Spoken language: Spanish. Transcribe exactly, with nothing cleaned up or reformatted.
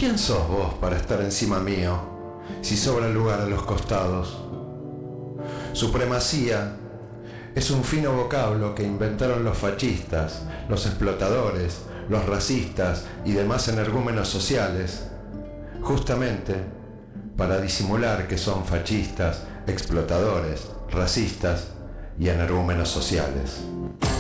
quién sos vos para estar encima mío, si sobra lugar a los costados? Supremacía es un fino vocablo que inventaron los fascistas, los explotadores, los racistas y demás energúmenos sociales, justamente para disimular que son fascistas, explotadores, racistas y energúmenos sociales.